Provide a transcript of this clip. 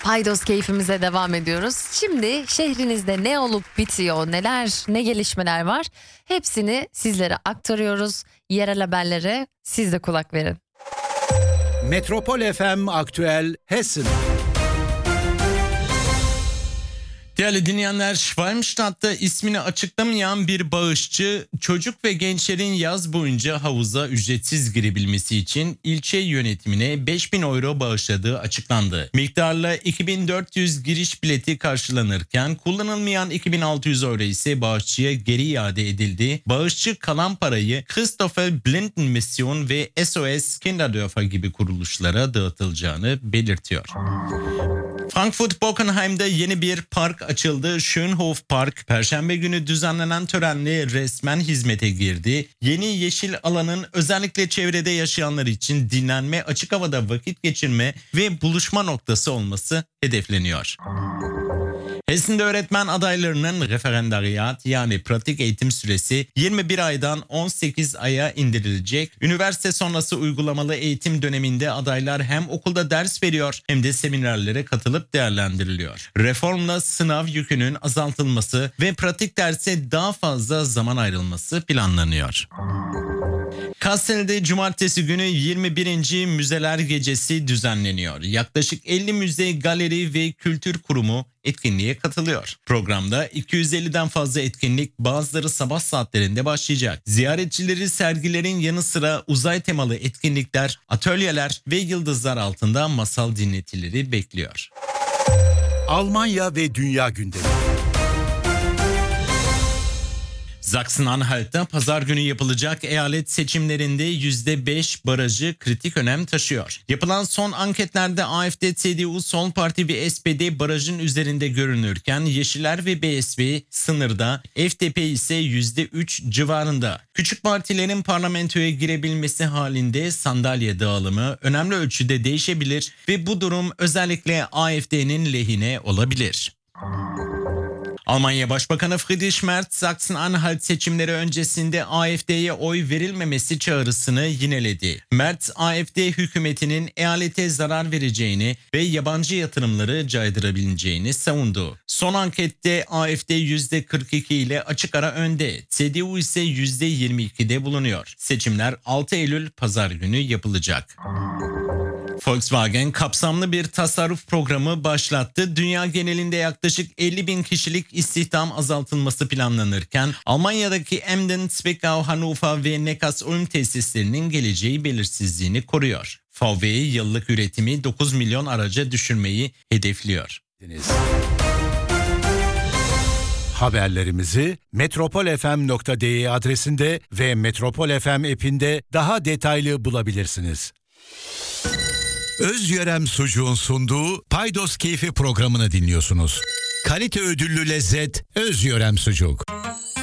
Paydos keyfimize devam ediyoruz. Şimdi şehrinizde ne olup bitiyor, ne gelişmeler var hepsini sizlere aktarıyoruz. Yerel haberlere siz de kulak verin. Metropol FM Aktüel Hessen. Değerli dinleyenler, Schwalmstadt'ta ismini açıklamayan bir bağışçı çocuk ve gençlerin yaz boyunca havuza ücretsiz girebilmesi için ilçe yönetimine 5.000 euro bağışladığı açıklandı. Miktarla 2.400 giriş bileti karşılanırken kullanılmayan 2.600 euro ise bağışçıya geri iade edildi. Bağışçı kalan parayı Christopher Blinden Mission ve SOS Kinderdörfer gibi kuruluşlara dağıtılacağını belirtiyor. Frankfurt-Bockenheim'de yeni bir park açıldı. Schönhof Park, Perşembe günü düzenlenen törenle resmen hizmete girdi. Yeni yeşil alanın özellikle çevrede yaşayanlar için dinlenme, açık havada vakit geçirme ve buluşma noktası olması hedefleniyor. Hessen'de öğretmen adaylarının referendariyat yani pratik eğitim süresi 21 aydan 18 aya indirilecek. Üniversite sonrası uygulamalı eğitim döneminde adaylar hem okulda ders veriyor hem de seminerlere katılıp değerlendiriliyor. Reformla sınav yükünün azaltılması ve pratik derse daha fazla zaman ayrılması planlanıyor. Kastell'de cumartesi günü 21. Müzeler Gecesi düzenleniyor. Yaklaşık 50 müze, galeri ve kültür kurumu etkinliğe katılıyor. Programda 250'den fazla etkinlik, bazıları sabah saatlerinde başlayacak. Ziyaretçileri sergilerin yanı sıra uzay temalı etkinlikler, atölyeler ve yıldızlar altında masal dinletileri bekliyor. Almanya ve Dünya gündemi. Sachsen-Anhalt'ta pazar günü yapılacak eyalet seçimlerinde %5 barajı kritik önem taşıyor. Yapılan son anketlerde AfD, CDU, Sol Parti ve SPD barajın üzerinde görünürken Yeşiller ve BSV sınırda, FDP ise %3 civarında. Küçük partilerin parlamentoya girebilmesi halinde sandalye dağılımı önemli ölçüde değişebilir ve bu durum özellikle AfD'nin lehine olabilir. Almanya Başbakanı Friedrich Merz, Sachsen-Anhalt seçimleri öncesinde AfD'ye oy verilmemesi çağrısını yineledi. Merz, AfD hükümetinin eyalete zarar vereceğini ve yabancı yatırımları caydırabileceğini savundu. Son ankette AfD %42 ile açık ara önde, CDU ise %22'de bulunuyor. Seçimler 6 Eylül Pazar günü yapılacak. Volkswagen kapsamlı bir tasarruf programı başlattı. Dünya genelinde yaklaşık 50.000 kişilik istihdam azaltılması planlanırken Almanya'daki Emden, Zwickau, Hannover ve Neckarsulm tesislerinin geleceği belirsizliğini koruyor. VW yıllık üretimi 9 milyon araca düşürmeyi hedefliyor. Haberlerimizi metropolfm.de adresinde ve Metropol FM app'inde daha detaylı bulabilirsiniz. Özyörem Sucuğun sunduğu Paydos Keyfi programını dinliyorsunuz. Kalite ödüllü lezzet Özyörem Sucuk.